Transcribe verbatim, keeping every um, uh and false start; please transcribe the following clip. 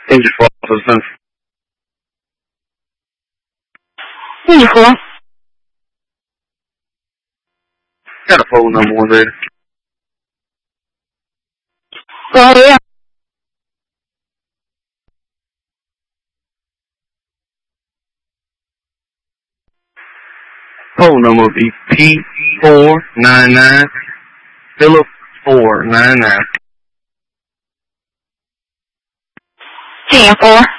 Engine four, assistant. 义和 Got a phone number one there. 罗维亚 Phone number will be P four nine nine Philip four nine nine. 进福